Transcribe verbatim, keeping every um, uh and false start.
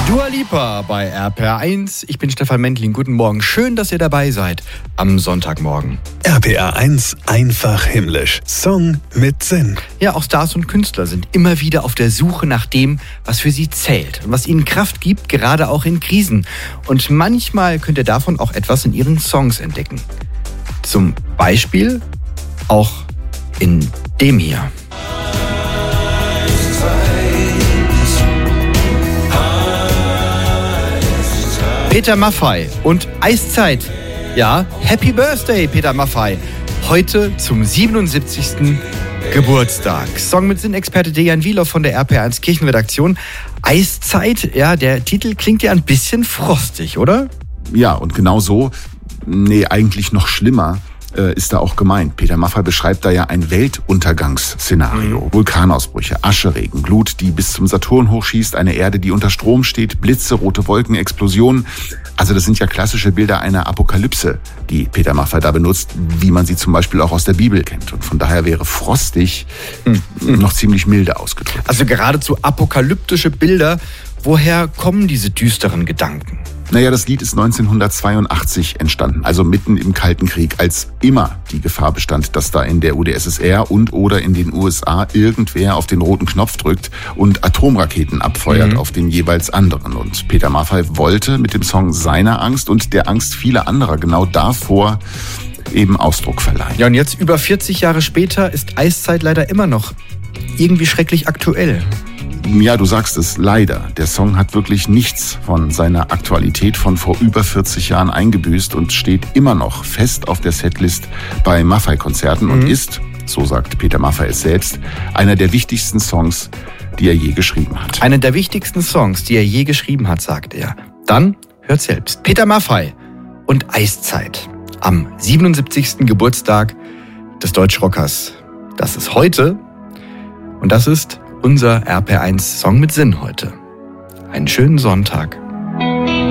Dua Lipa bei R P R eins. Ich bin Stefan Mendling. Guten Morgen. Schön, dass ihr dabei seid am Sonntagmorgen. R P R eins einfach himmlisch. Song mit Sinn. Ja, auch Stars und Künstler sind immer wieder auf der Suche nach dem, was für sie zählt und was ihnen Kraft gibt, gerade auch in Krisen. Und manchmal könnt ihr davon auch etwas in ihren Songs entdecken. Zum Beispiel auch in dem hier. Peter Maffay und Eiszeit. Ja, Happy Birthday, Peter Maffay. Heute zum siebenundsiebzigsten Geburtstag. Song mit Sinn-Experte Dejan Wielow von der R P R eins Kirchenredaktion. Eiszeit, ja, der Titel klingt ja ein bisschen frostig, oder? Ja, und genau so, nee, eigentlich noch schlimmer, äh, ist da auch gemeint. Peter Maffay beschreibt da ja ein Weltuntergangsszenario. Mhm. Vulkanausbrüche, Ascheregen, Glut, die bis zum Saturn hochschießt, eine Erde, die unter Strom steht, Blitze, rote Wolken, Explosionen. Also das sind ja klassische Bilder einer Apokalypse, die Peter Maffay da benutzt, wie man sie zum Beispiel auch aus der Bibel kennt. Und von daher wäre frostig mhm. noch ziemlich milde ausgedrückt. Also geradezu apokalyptische Bilder. Woher kommen diese düsteren Gedanken? Naja, das Lied ist neunzehnhundertzweiundachtzig entstanden, also mitten im Kalten Krieg, als immer die Gefahr bestand, dass da in der U d S S R und oder in den U S A irgendwer auf den roten Knopf drückt und Atomraketen abfeuert mhm. auf den jeweils anderen. Und Peter Maffay wollte mit dem Song seiner Angst und der Angst vieler anderer genau davor eben Ausdruck verleihen. Ja, und jetzt über vierzig Jahre später ist Eiszeit leider immer noch irgendwie schrecklich aktuell. Ja, du sagst es, leider. Der Song hat wirklich nichts von seiner Aktualität von vor über vierzig Jahren eingebüßt und steht immer noch fest auf der Setlist bei Maffay-Konzerten mhm. und ist, so sagt Peter Maffay es selbst, einer der wichtigsten Songs, die er je geschrieben hat. Einer der wichtigsten Songs, die er je geschrieben hat, sagt er. Dann hört selbst. Peter Maffay und Eiszeit am siebenundsiebzigsten Geburtstag des Deutschrockers. Das ist heute und das ist unser R P R eins Song mit Sinn heute. Einen schönen Sonntag.